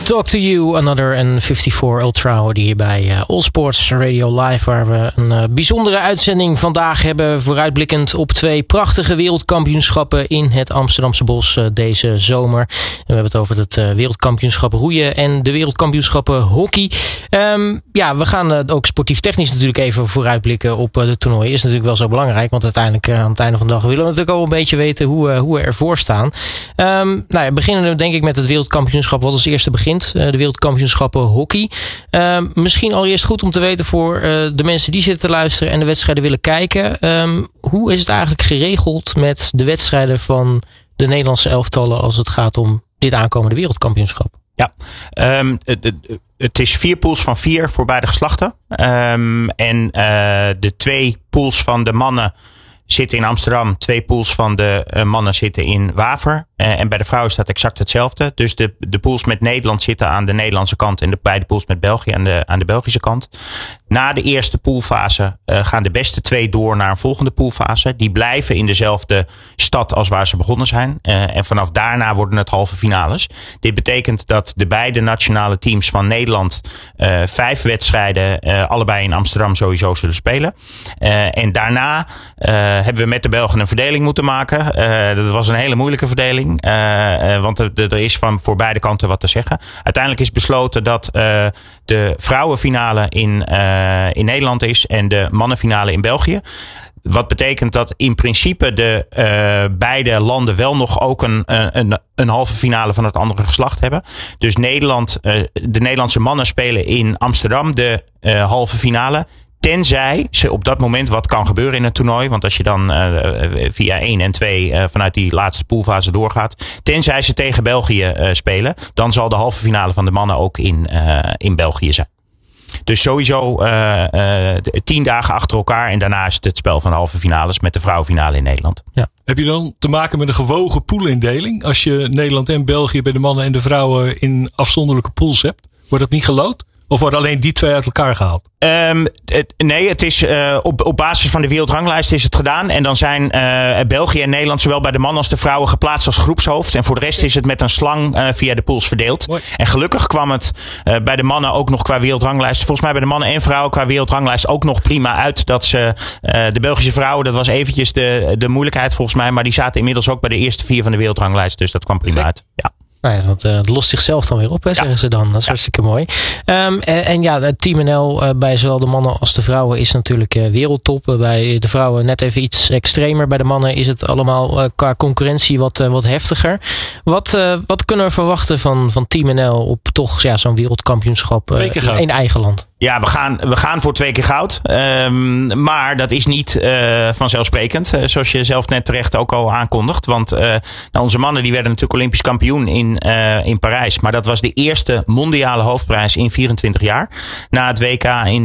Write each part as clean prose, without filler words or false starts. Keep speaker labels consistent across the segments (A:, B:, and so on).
A: Talk to You, Another en 54 Ultra hoorde hier bij All Sports Radio Live, waar we een bijzondere uitzending vandaag hebben, vooruitblikkend op 2 prachtige wereldkampioenschappen in het Amsterdamse Bos deze zomer. En we hebben het over het wereldkampioenschap roeien en de wereldkampioenschappen hockey. We gaan ook sportief technisch natuurlijk even vooruitblikken op de toernooien. Is natuurlijk wel zo belangrijk, want uiteindelijk aan het einde van de dag willen we natuurlijk al een beetje weten hoe we ervoor staan. We beginnen denk ik met het wereldkampioenschap wat als eerste begint. De wereldkampioenschappen hockey. Misschien allereerst goed om te weten voor de mensen die zitten te luisteren en de wedstrijden willen kijken. Hoe is het eigenlijk geregeld met de wedstrijden van de Nederlandse elftallen als het gaat om dit aankomende wereldkampioenschap?
B: Ja, het is 4 pools van 4 voor beide geslachten. De 2 pools van de mannen zitten in Amsterdam. 2 pools van de mannen zitten in Waver. En bij de vrouwen staat exact hetzelfde. Dus de pools met Nederland zitten aan de Nederlandse kant. En de beide pools met België aan de Belgische kant. Na de eerste poolfase gaan de beste 2 door naar een volgende poolfase. Die blijven in dezelfde stad als waar ze begonnen zijn. En vanaf daarna worden het halve finales. Dit betekent dat de beide nationale teams van Nederland 5 wedstrijden allebei in Amsterdam sowieso zullen spelen. En daarna hebben we met de Belgen een verdeling moeten maken. Dat was een hele moeilijke verdeling. Want er is voor beide kanten wat te zeggen. Uiteindelijk is besloten dat de vrouwenfinale in Nederland is en de mannenfinale in België. Wat betekent dat in principe de beide landen wel nog ook een halve finale van het andere geslacht hebben. Dus de Nederlandse mannen spelen in Amsterdam de halve finale. Tenzij ze op dat moment wat kan gebeuren in het toernooi. Want als je dan via 1 en 2 vanuit die laatste poolfase doorgaat. Tenzij ze tegen België spelen. Dan zal de halve finale van de mannen ook in België zijn. Dus sowieso 10 dagen achter elkaar. En daarna is het spel van de halve finales met de vrouwenfinale in Nederland.
C: Ja. Heb je dan te maken met een gewogen poolindeling? Als je Nederland en België bij de mannen en de vrouwen in afzonderlijke pools hebt? Wordt dat niet geloot? Of worden alleen die 2 uit elkaar gehaald?
B: Nee, het is op basis van de wereldranglijst is het gedaan. En dan zijn België en Nederland zowel bij de mannen als de vrouwen geplaatst als groepshoofd. En voor de rest is het met een slang via de pools verdeeld. Mooi. En gelukkig kwam het bij de mannen ook nog qua wereldranglijst. Volgens mij bij de mannen en vrouwen qua wereldranglijst ook nog prima uit. Dat ze de Belgische vrouwen, dat was eventjes de moeilijkheid volgens mij. Maar die zaten inmiddels ook bij de eerste 4 van de wereldranglijst. Dus dat kwam prima uit. Ja.
A: Nou ja, dat lost zichzelf dan weer op, hè, zeggen ze dan. Dat is hartstikke mooi. Het Team NL bij zowel de mannen als de vrouwen is natuurlijk wereldtop. Bij de vrouwen net even iets extremer. Bij de mannen is het allemaal qua concurrentie wat heftiger. Wat kunnen we verwachten van Team NL op toch zo'n wereldkampioenschap in eigen land?
B: Ja, we gaan voor 2 keer goud. Maar dat is niet vanzelfsprekend. Zoals je zelf net terecht ook al aankondigt. Want onze mannen die werden natuurlijk Olympisch kampioen in Parijs. Maar dat was de eerste mondiale hoofdprijs in 24 jaar. Na het WK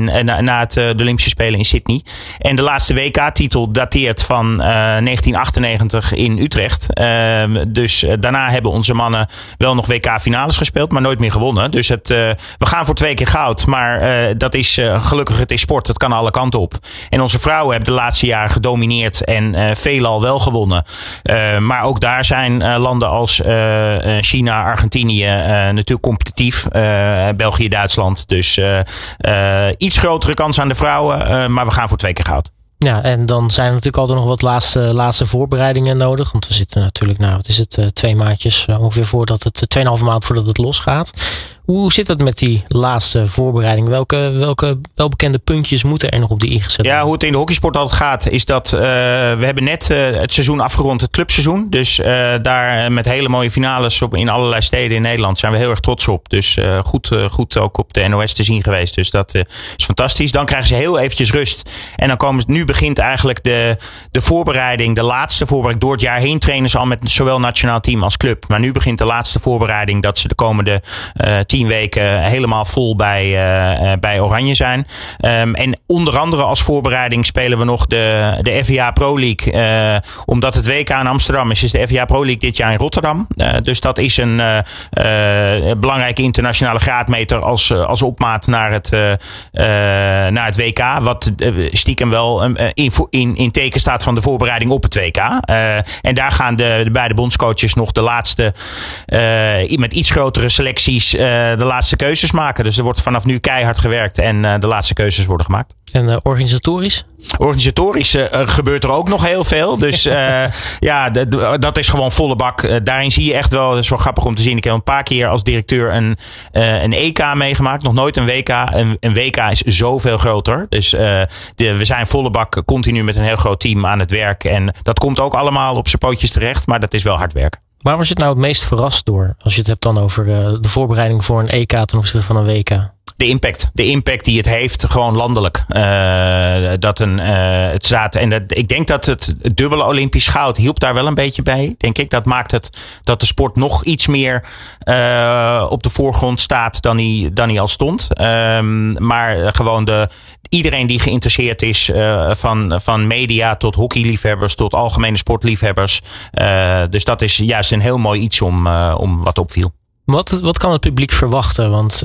B: de Olympische Spelen in Sydney. En de laatste WK-titel dateert van 1998 in Utrecht. Dus daarna hebben onze mannen wel nog WK-finales gespeeld. Maar nooit meer gewonnen. Dus we gaan voor 2 keer goud. Maar dat is gelukkig, het is sport. Het kan alle kanten op. En onze vrouwen hebben de laatste jaren gedomineerd en veelal wel gewonnen. Maar ook daar zijn landen als China, Argentinië natuurlijk competitief. België, Duitsland. Dus iets grotere kans aan de vrouwen. Maar we gaan voor 2 keer goud.
A: Ja, en dan zijn er natuurlijk altijd nog wat laatste voorbereidingen nodig. Want we zitten natuurlijk, 2 maandjes ongeveer voordat het 2,5 maand voordat het losgaat. Hoe zit het met die laatste voorbereiding? Welke welbekende puntjes moeten er nog op die ingezet worden?
B: Ja, hoe het in de hockeysport altijd gaat, is dat we hebben net het seizoen afgerond, het clubseizoen. Dus daar met hele mooie finales in allerlei steden in Nederland zijn we heel erg trots op. Dus goed ook op de NOS te zien geweest. Dus dat is fantastisch. Dan krijgen ze heel eventjes rust. En dan nu begint eigenlijk de voorbereiding, de laatste voorbereiding. Door het jaar heen trainen ze al met zowel nationaal team als club. Maar nu begint de laatste voorbereiding dat ze de komende 10 weken helemaal vol bij Oranje zijn. En onder andere als voorbereiding spelen we nog de FIA Pro League. Omdat het WK in Amsterdam is de FIA Pro League dit jaar in Rotterdam. Dus dat is een belangrijke internationale graadmeter als opmaat naar het WK. Wat stiekem wel in teken staat van de voorbereiding op het WK. En daar gaan de beide bondscoaches nog de laatste met iets grotere selecties de laatste keuzes maken. Dus er wordt vanaf nu keihard gewerkt en de laatste keuzes worden gemaakt.
A: En organisatorisch?
B: Organisatorisch gebeurt er ook nog heel veel. Dus dat is gewoon volle bak. Daarin zie je echt wel, dat is wel grappig om te zien. Ik heb een paar keer als directeur een EK meegemaakt. Nog nooit een WK. Een WK is zoveel groter. Dus we zijn volle bak continu met een heel groot team aan het werk. En dat komt ook allemaal op zijn pootjes terecht. Maar dat is wel hard werken.
A: Waar was je het nou het meest verrast door? Als je het hebt dan over de voorbereiding voor een EK ten opzichte van een WK.
B: De impact die het heeft, gewoon landelijk. Het staat. En ik denk dat het dubbele Olympisch goud hielp daar wel een beetje bij. Denk ik. Dat maakt het dat de sport nog iets meer op de voorgrond staat dan hij al stond. Maar gewoon iedereen die geïnteresseerd is, van media tot hockeyliefhebbers tot algemene sportliefhebbers. Dus dat is juist een heel mooi iets om wat opviel.
A: Wat kan het publiek verwachten? Want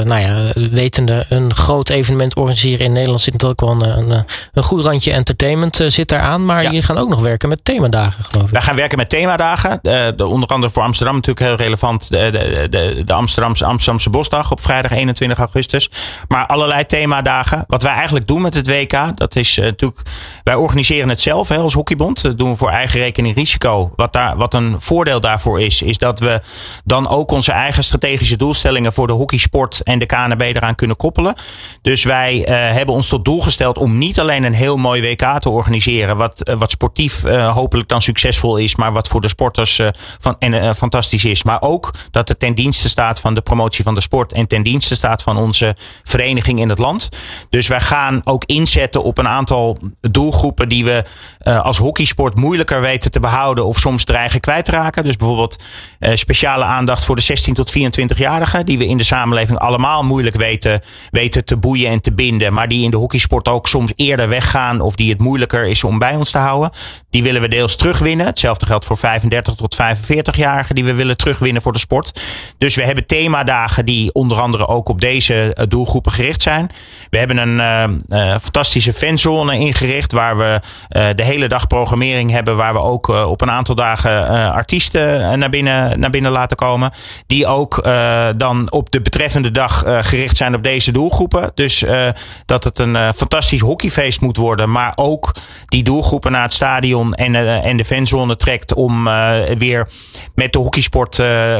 A: wetende een groot evenement organiseren in Nederland zit natuurlijk ook wel een goed randje entertainment zit daaraan. Maar jullie gaan ook nog werken met themadagen, geloof ik.
B: Wij gaan werken met themadagen. Onder andere voor Amsterdam natuurlijk heel relevant. De Amsterdamse Bosdag op vrijdag 21 augustus. Maar allerlei themadagen. Wat wij eigenlijk doen met het WK, dat is natuurlijk... Wij organiseren het zelf als hockeybond. Dat doen we voor eigen rekening risico. Wat een voordeel daarvoor is dat we dan ook onze eigen strategische doelstellingen voor de hockeysport en de KNB eraan kunnen koppelen. Dus wij hebben ons tot doel gesteld om niet alleen een heel mooi WK te organiseren, wat sportief hopelijk dan succesvol is, maar wat voor de sporters fantastisch is. Maar ook dat het ten dienste staat van de promotie van de sport en ten dienste staat van onze vereniging in het land. Dus wij gaan ook inzetten op een aantal doelgroepen die we als hockeysport moeilijker weten te behouden of soms dreigen kwijt te raken. Dus bijvoorbeeld speciale aandacht voor de 16 tot 24-jarigen, die we in de samenleving allemaal moeilijk weten te boeien en te binden, maar die in de hockeysport ook soms eerder weggaan of die het moeilijker is om bij ons te houden. Die willen we deels terugwinnen. Hetzelfde geldt voor 35 tot 45-jarigen die we willen terugwinnen voor de sport. Dus we hebben themadagen die onder andere ook op deze doelgroepen gericht zijn. We hebben een fantastische fanzone ingericht waar we de hele dag programmering hebben, waar we ook op een aantal dagen artiesten naar binnen laten komen. Die ook dan op de betreffende dag gericht zijn op deze doelgroepen. Dus dat het een fantastisch hockeyfeest moet worden. Maar ook die doelgroepen naar het stadion en de fanzone trekt om weer met de hockeysport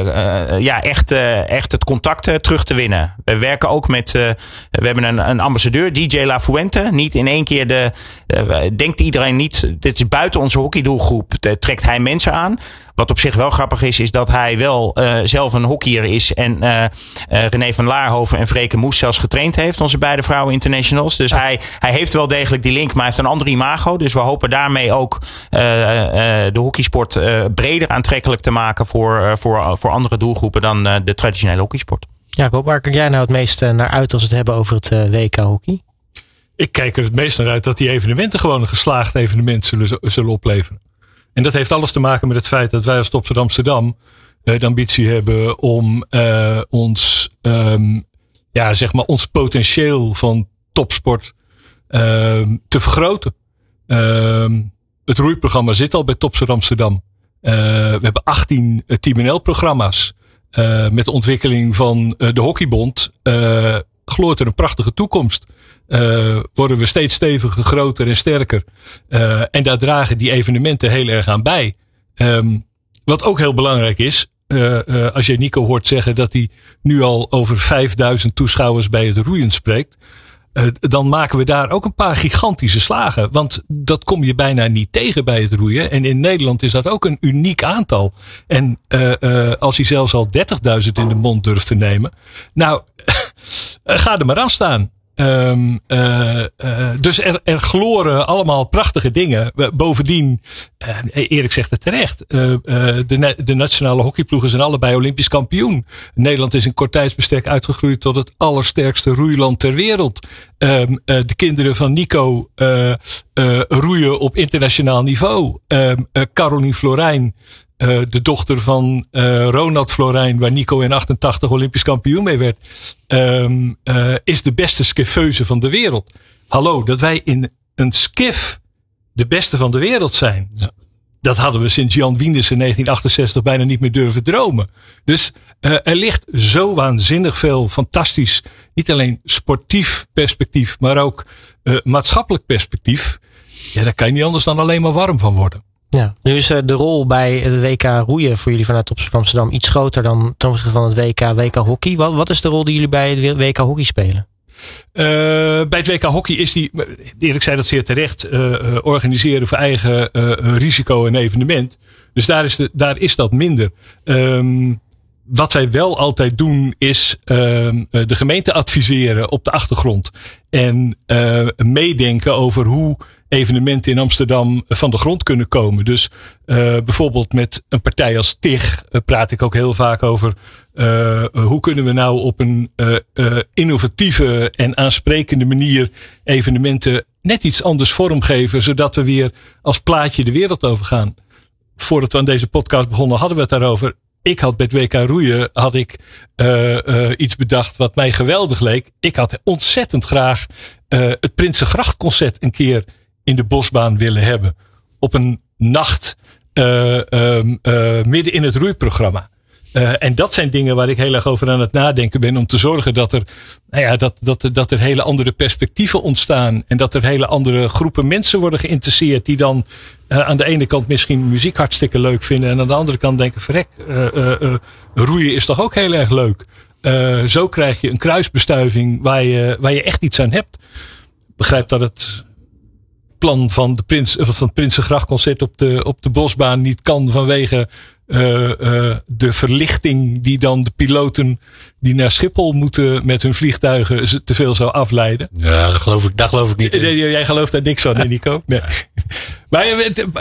B: echt het contact terug te winnen. We werken ook we hebben een ambassadeur, DJ La Fuente. Niet in één keer denkt iedereen niet, dit is buiten onze hockeydoelgroep, trekt hij mensen aan. Wat op zich wel grappig is dat hij wel zelf een hockeyer is en René van Laarhoven en Freke Moes zelfs getraind heeft, onze beide vrouwen internationals. Dus hij heeft wel degelijk die link, maar hij heeft een ander imago. Dus we hopen daarmee ook de hockeysport breder aantrekkelijk te maken voor andere doelgroepen dan de traditionele hockeysport. Jacob,
A: waar kijk jij nou het meest naar uit als we het hebben over het WK hockey?
C: Ik kijk er het meest naar uit dat die evenementen gewoon een geslaagd evenement zullen opleveren. En dat heeft alles te maken met het feit dat wij als Topsport Amsterdam de ambitie hebben om ons potentieel van topsport te vergroten. Het roeiprogramma zit al bij Topsport Amsterdam. We hebben 18 Team NL-programma's. Met de ontwikkeling van de Hockeybond gloort er een prachtige toekomst. Worden we steeds steviger, groter en sterker. En daar dragen die evenementen heel erg aan bij. Wat ook heel belangrijk is, als je Nico hoort zeggen dat hij nu al over 5000 toeschouwers bij het roeien spreekt. Dan maken we daar ook een paar gigantische slagen. Want dat kom je bijna niet tegen bij het roeien. En in Nederland is dat ook een uniek aantal. En als hij zelfs al 30.000 in de mond durft te nemen. Nou, ga er maar aan staan. Dus er gloren allemaal prachtige dingen. Bovendien, Erik zegt het terecht, de nationale hockeyploegen zijn allebei Olympisch kampioen. Nederland is in kort tijdsbestek uitgegroeid tot het allersterkste roeiland ter wereld. De kinderen van Nico roeien op internationaal niveau. Caroline Florijn, de dochter van Ronald Florijn, waar Nico in 88 Olympisch kampioen mee werd, is de beste skiffeuse van de wereld. Hallo, dat wij in een skiff de beste van de wereld zijn. Ja. Dat hadden we sinds Jan Wienders in 1968 bijna niet meer durven dromen. Dus Er ligt zo waanzinnig veel fantastisch, niet alleen sportief perspectief, maar ook maatschappelijk perspectief. Ja, daar kan je niet anders dan alleen maar warm van worden.
A: Ja, nu is de rol bij het WK roeien voor jullie vanuit Topsport Amsterdam iets groter dan ten opzichte van het WK hockey. Wat is de rol die jullie bij het WK hockey spelen?
C: Bij het WK hockey is die, Erik zei dat zeer terecht, organiseren voor eigen risico en evenement. Dus daar is dat minder. Wat wij wel altijd doen is de gemeente adviseren op de achtergrond. En meedenken over hoe evenementen in Amsterdam van de grond kunnen komen. Dus bijvoorbeeld met een partij als TIG praat ik ook heel vaak over hoe kunnen we nou op een innovatieve en aansprekende manier evenementen net iets anders vormgeven, zodat we weer als plaatje de wereld over gaan. Voordat we aan deze podcast begonnen hadden we het daarover. Ik had bij het WK roeien iets bedacht wat mij geweldig leek. Ik had ontzettend graag het Prinsengrachtconcert een keer in de Bosbaan willen hebben. Op een nacht midden in het roeiprogramma. En dat zijn dingen waar ik heel erg over aan het nadenken ben. Om te zorgen dat er hele andere perspectieven ontstaan. En dat er hele andere groepen mensen worden geïnteresseerd. Die dan aan de ene kant misschien muziek hartstikke leuk vinden. En aan de andere kant denken, verrek, roeien is toch ook heel erg leuk. Zo krijg je een kruisbestuiving waar je echt iets aan hebt. Ik begrijp dat het plan van het Prinsengrachtconcert op de Bosbaan niet kan vanwege de verlichting die dan de piloten die naar Schiphol moeten met hun vliegtuigen te veel zou afleiden.
D: Ja, daar geloof ik niet in.
C: Jij gelooft daar niks van, Nico? Nee. Maar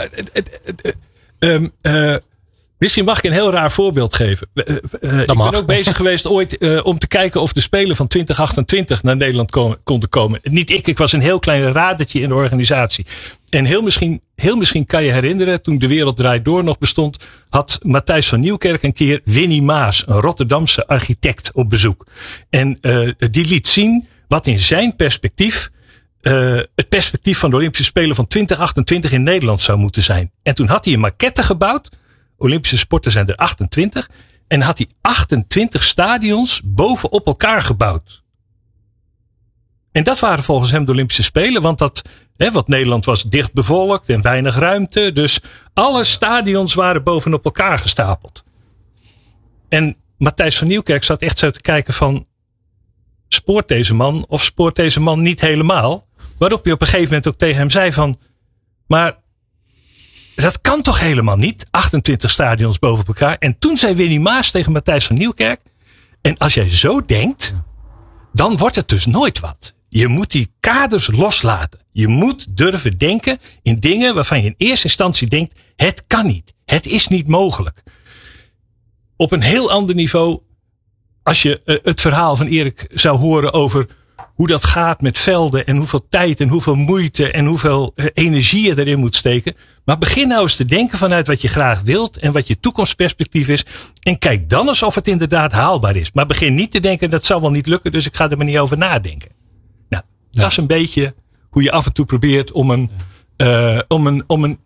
C: misschien mag ik een heel raar voorbeeld geven. Ik ben ook bezig geweest ooit om te kijken of de Spelen van 2028 naar Nederland konden komen. Niet ik was een heel klein radertje in de organisatie. En heel misschien kan je herinneren, toen De Wereld Draait Door nog bestond, had Matthijs van Nieuwkerk een keer Winnie Maas, een Rotterdamse architect, op bezoek. En die liet zien wat in zijn perspectief het perspectief van de Olympische Spelen van 2028 in Nederland zou moeten zijn. En toen had hij een maquette gebouwd. Olympische sporten zijn er 28. En had hij 28 stadions bovenop elkaar gebouwd. En dat waren volgens hem de Olympische Spelen. Want want Nederland was dicht bevolkt en weinig ruimte. Dus alle stadions waren bovenop elkaar gestapeld. En Matthijs van Nieuwkerk zat echt zo te kijken van, spoort deze man of spoort deze man niet helemaal? Waarop hij op een gegeven moment ook tegen hem zei van, maar dat kan toch helemaal niet? 28 stadions bovenop elkaar. En toen zei Winnie Maas tegen Matthijs van Nieuwkerk, en als jij zo denkt, dan wordt het dus nooit wat. Je moet die kaders loslaten. Je moet durven denken in dingen waarvan je in eerste instantie denkt, het kan niet. Het is niet mogelijk. Op een heel ander niveau, als je het verhaal van Erik zou horen over hoe dat gaat met velden en hoeveel tijd en hoeveel moeite en hoeveel energie je erin moet steken. Maar begin nou eens te denken vanuit wat je graag wilt en wat je toekomstperspectief is. En kijk dan eens of het inderdaad haalbaar is. Maar begin niet te denken, dat zal wel niet lukken, dus ik ga er maar niet over nadenken. Nou, dat is een beetje hoe je af en toe probeert om een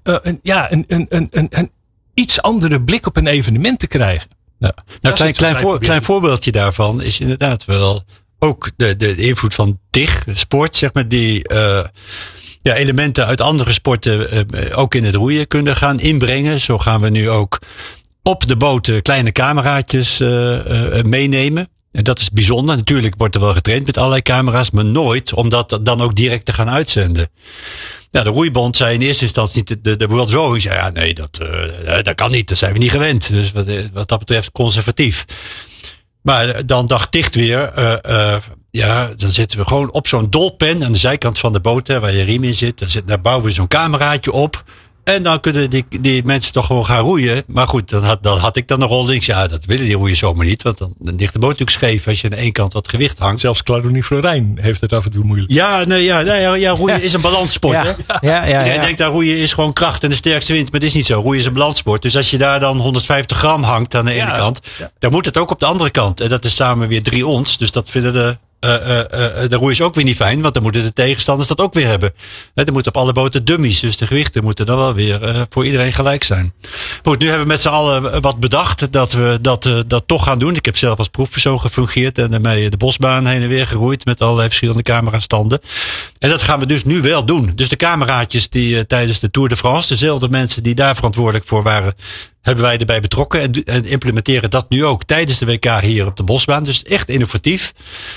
C: iets andere blik op een evenement te krijgen.
D: Ja. Nou, klein voorbeeldje daarvan is inderdaad wel ook de invloed van TIG, sport, zeg maar, die elementen uit andere sporten ook in het roeien kunnen gaan inbrengen. Zo gaan we nu ook op de boten kleine cameraatjes meenemen. En dat is bijzonder. Natuurlijk wordt er wel getraind met allerlei camera's, maar nooit om dat dan ook direct te gaan uitzenden. Nou, de roeibond zei in eerste instantie de World Rowing zei, ja, nee, dat kan niet. Dat zijn we niet gewend. Dus wat dat betreft conservatief. Maar dan dacht TIG weer, dan zitten we gewoon op zo'n dolpen aan de zijkant van de boot, waar je riem in zit. Daar bouwen we zo'n cameraatje op. En dan kunnen die mensen toch gewoon gaan roeien. Maar goed, dan had ik dan nog rol. Ik zei, ja, dat willen die roeien zomaar niet. Want dan ligt de boot natuurlijk scheef als je aan één kant wat gewicht hangt.
C: Zelfs Claude Florijn heeft het af en toe moeilijk.
D: Ja, roeien is een balanssport. Ja. Hè? Jij denkt dat roeien is gewoon kracht en de sterkste wind. Maar dat is niet zo. Roeien is een balanssport. Dus als je daar dan 150 gram hangt aan de ene kant, dan moet het ook op de andere kant. En dat is samen weer 3 ons. Dus dat vinden de roei is ook weer niet fijn, want dan moeten de tegenstanders dat ook weer hebben. Er moeten op alle boten dummies, dus de gewichten moeten dan wel weer voor iedereen gelijk zijn. Goed, nu hebben we met z'n allen wat bedacht dat we dat toch gaan doen. Ik heb zelf als proefpersoon gefungeerd en daarmee de bosbaan heen en weer geroeid met allerlei verschillende camerastanden. En dat gaan we dus nu wel doen. Dus de cameraatjes die tijdens de Tour de France, dezelfde mensen die daar verantwoordelijk voor waren, hebben wij erbij betrokken en implementeren dat nu ook tijdens de WK hier op de bosbaan. Dus echt innovatief.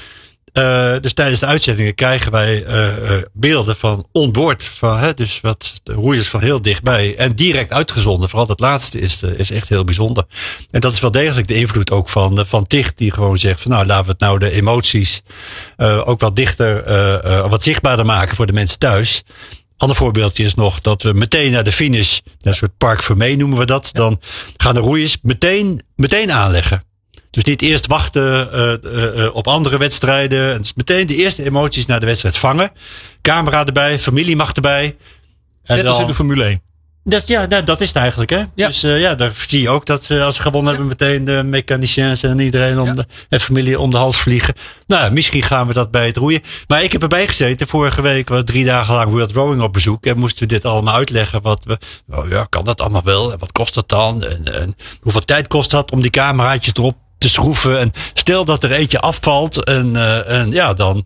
D: Dus tijdens de uitzendingen krijgen wij beelden van onboard. Dus wat de roeiers van heel dichtbij. En direct uitgezonden. Vooral dat laatste is echt heel bijzonder. En dat is wel degelijk de invloed ook van Tig. Die gewoon zegt van nou laten we het nou de emoties ook wat dichter, wat zichtbaarder maken voor de mensen thuis. Ander voorbeeldje is nog dat we meteen naar de finish, een soort parc fermé noemen we dat. Dan gaan de roeiers meteen aanleggen. Dus niet eerst wachten op andere wedstrijden. Dus meteen de eerste emoties naar de wedstrijd vangen. Camera erbij, familie mag erbij.
C: Net als in de Formule 1.
D: Dat is het eigenlijk. Hè? Ja. Dus daar zie je ook dat als ze gewonnen hebben meteen de mechaniciens en iedereen en familie om de hals vliegen. Nou, misschien gaan we dat bij het roeien. Maar ik heb erbij gezeten. Vorige week was 3 dagen lang World Rowing op bezoek. En moesten we dit allemaal uitleggen. Kan dat allemaal wel? En wat kost dat dan? En hoeveel tijd kost dat om die cameraatjes erop te schroeven? En stel dat er eentje afvalt. Dan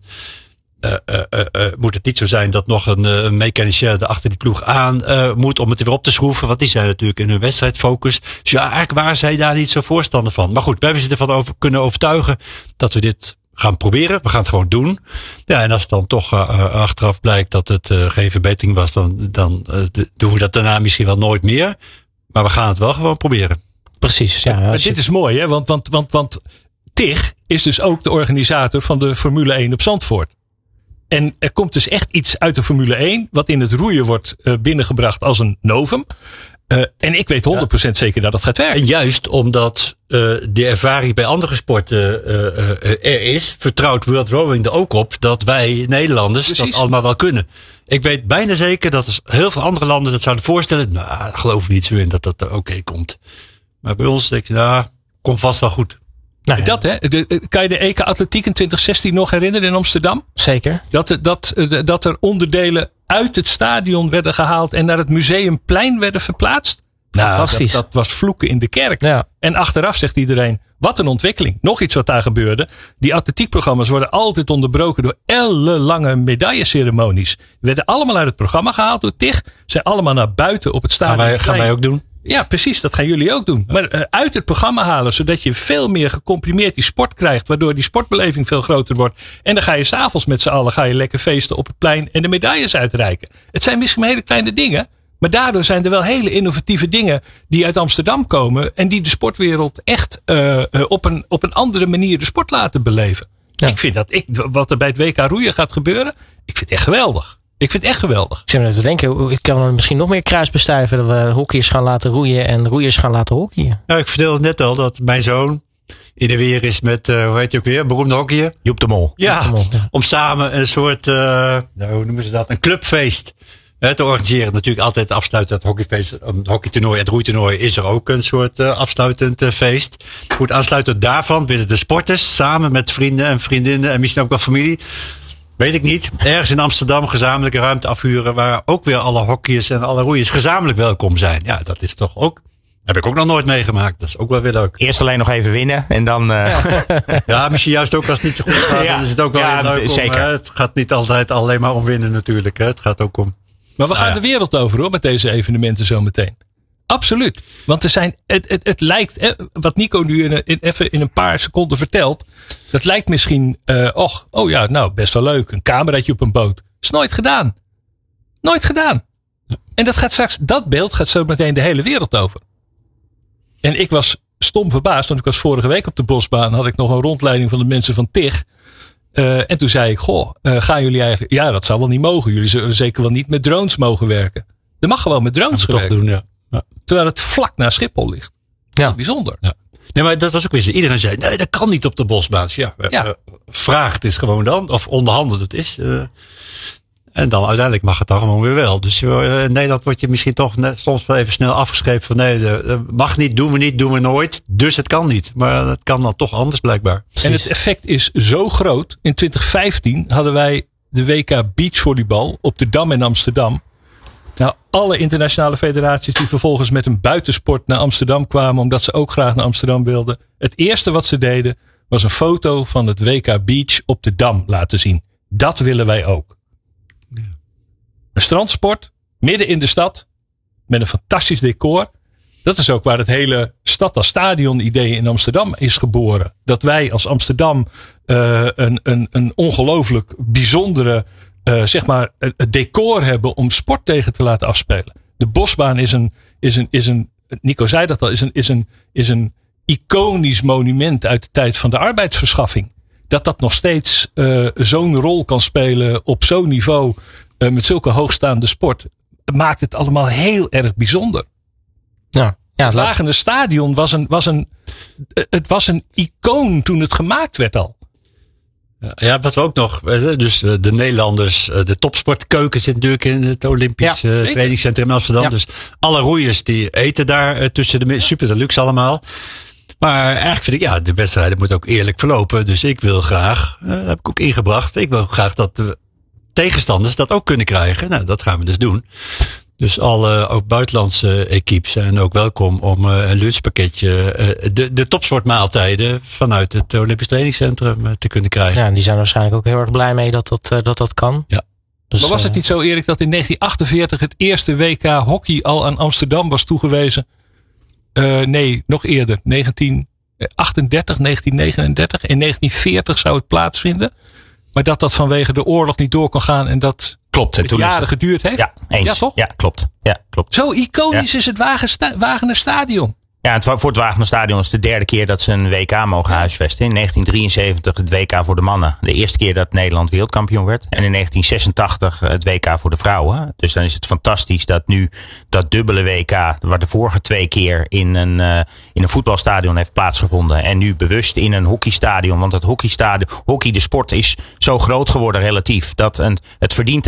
D: moet het niet zo zijn dat nog een mechanicien achter die ploeg aan moet om het weer op te schroeven. Want die zijn natuurlijk in hun wedstrijdfocus. Dus ja, eigenlijk waren zij daar niet zo voorstander van. Maar goed, we hebben ze ervan kunnen overtuigen dat we dit gaan proberen. We gaan het gewoon doen. Ja, en als het dan toch achteraf blijkt dat het geen verbetering was, dan doen we dat daarna misschien wel nooit meer. Maar we gaan het wel gewoon proberen.
A: Precies. Ja,
C: maar dit is mooi, hè? Want TIG is dus ook de organisator van de Formule 1 op Zandvoort. En er komt dus echt iets uit de Formule 1, wat in het roeien wordt binnengebracht als een novum. En ik weet 100% zeker dat het gaat werken.
D: En juist omdat de ervaring bij andere sporten er is, vertrouwt World Rowing er ook op dat wij Nederlanders dat allemaal wel kunnen. Ik weet bijna zeker dat er heel veel andere landen dat zouden voorstellen. Nou, daar geloven we niet zo in dat dat er oké komt. Maar bij ons denk je, komt vast wel goed.
C: Nou, dat hè. Kan je de EK Atletiek in 2016 nog herinneren in Amsterdam?
A: Zeker.
C: Dat er onderdelen uit het stadion werden gehaald en naar het Museumplein werden verplaatst?
A: Fantastisch.
C: Dat was vloeken in de kerk.
A: Ja.
C: En achteraf zegt iedereen, wat een ontwikkeling. Nog iets wat daar gebeurde. Die atletiekprogramma's worden altijd onderbroken door ellenlange medailleceremonies. Die werden allemaal uit het programma gehaald door TIG. Zijn allemaal naar buiten op het stadion.
D: Gaan wij ook doen?
C: Ja, precies. Dat gaan jullie ook doen. Maar uit het programma halen, zodat je veel meer gecomprimeerd die sport krijgt. Waardoor die sportbeleving veel groter wordt. En dan ga je 's avonds met z'n allen lekker feesten op het plein en de medailles uitreiken. Het zijn misschien hele kleine dingen. Maar daardoor zijn er wel hele innovatieve dingen die uit Amsterdam komen. En die de sportwereld echt op een andere manier de sport laten beleven. Ja. Ik vind wat er bij het WK roeien gaat gebeuren, ik vind het echt geweldig. Ik vind het echt geweldig.
A: Ik zit me net te denken, ik kan er misschien nog meer kruis bestuiven. Dat we hockeyers gaan laten roeien en roeiers gaan laten hockeyen.
D: Nou, ik vertelde net al dat mijn zoon in de weer is met, hoe heet je ook weer, beroemde hockeyer?
B: Joep de Mol.
D: Ja, om samen een soort, hoe noemen ze dat, een clubfeest te organiseren. Natuurlijk altijd afsluitend het hockeyfeest, het hockeytoernooi en het roeitoernooi is er ook een soort afsluitend feest. Goed, aansluitend daarvan willen de sporters samen met vrienden en vriendinnen en misschien ook wel familie, weet ik niet, ergens in Amsterdam gezamenlijke ruimte afhuren waar ook weer alle hockeyers en alle roeiers gezamenlijk welkom zijn. Ja, dat is toch ook, heb ik ook nog nooit meegemaakt. Dat is ook wel weer leuk.
B: Eerst alleen nog even winnen en dan...
D: Ja, misschien juist ook als het niet zo goed gaat. Dan is het ook wel weer leuk
B: zeker.
D: Het gaat niet altijd alleen maar om winnen natuurlijk. Hè. Het gaat ook om...
C: Maar we gaan de wereld over hoor, met deze evenementen zometeen. Absoluut. Want er zijn, het lijkt, wat Nico nu even in een paar seconden vertelt. Dat lijkt misschien, best wel leuk. Een cameraatje op een boot. Is nooit gedaan. Nooit gedaan. En dat beeld gaat zo meteen de hele wereld over. En ik was stom verbaasd, want ik was vorige week op de bosbaan. Had ik nog een rondleiding van de mensen van TIG. En toen zei ik, gaan jullie eigenlijk... Ja, dat zou wel niet mogen. Jullie zullen zeker wel niet met drones mogen werken. Er mag gewoon met drones gewerkt
D: doen, ja.
C: Terwijl het vlak naast Schiphol ligt. Ja. Bijzonder.
D: Ja. Nee, maar dat was ook weer zo. Iedereen zei, nee, dat kan niet op de bosbaan. Ja. Vraag het is gewoon dan. Of onderhandel het is. En dan uiteindelijk mag het dan gewoon weer wel. Dus in Nederland word je misschien toch soms wel even snel afgeschreven van nee, dat mag niet, doen we nooit. Dus het kan niet. Maar het kan dan toch anders blijkbaar.
C: En het effect is zo groot. In 2015 hadden wij de WK beachvolleybal op de Dam in Amsterdam. Nou, alle internationale federaties die vervolgens met een buitensport naar Amsterdam kwamen, omdat ze ook graag naar Amsterdam wilden. Het eerste wat ze deden was een foto van het WK Beach op de Dam laten zien. Dat willen wij ook. Een strandsport, midden in de stad, met een fantastisch decor. Dat is ook waar het hele stad als stadion idee in Amsterdam is geboren. Dat wij als Amsterdam een ongelooflijk bijzondere het decor hebben om sport tegen te laten afspelen. De Bosbaan is een Nico zei dat al, is een iconisch monument uit de tijd van de arbeidsverschaffing. Dat nog steeds zo'n rol kan spelen op zo'n niveau met zulke hoogstaande sport, maakt het allemaal heel erg bijzonder.
A: Ja,
C: het Lagende Stadion was een icoon toen het gemaakt werd al.
D: Ja, wat we ook nog, dus de Nederlanders, de topsportkeuken zit natuurlijk in het Olympisch trainingscentrum in Amsterdam. Ja. Dus alle roeiers die eten daar tussen de super deluxe allemaal. Maar eigenlijk vind ik, de wedstrijden moeten ook eerlijk verlopen. Dus ik wil graag, dat heb ik ook ingebracht, ik wil graag dat de tegenstanders dat ook kunnen krijgen. Nou, dat gaan we dus doen. Dus alle ook buitenlandse equipes zijn ook welkom om een lunchpakketje, de topsportmaaltijden vanuit het Olympisch trainingscentrum te kunnen krijgen.
A: Ja, die zijn waarschijnlijk ook heel erg blij mee dat kan.
D: Ja.
C: Dus, maar was het niet zo, Erik, dat in 1948 het eerste WK hockey al aan Amsterdam was toegewezen? Nee, nog eerder. 1938, 1939. In 1940 zou het plaatsvinden. Maar dat vanwege de oorlog niet door kon gaan en dat
B: klopt,
C: het jaren geduurd heeft.
B: Ja, eens.
C: Ja, toch?
B: Ja, klopt.
C: Zo iconisch is het Wagener Stadion.
B: Ja, voor het Wagener Stadion is de derde keer dat ze een WK mogen huisvesten. In 1973 het WK voor de mannen. De eerste keer dat Nederland wereldkampioen werd. En in 1986 het WK voor de vrouwen. Dus dan is het fantastisch dat nu dat dubbele WK, waar de vorige 2 keer in een voetbalstadion heeft plaatsgevonden. En nu bewust in een hockeystadion. Want het hockeystadion, hockey, de sport is zo groot geworden relatief. Dat het verdient